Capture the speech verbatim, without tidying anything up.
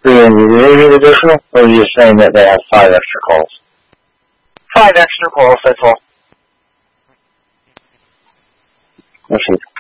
The, the additional, or are you saying that they have five extra calls? Five extra calls, that's all. Let's see.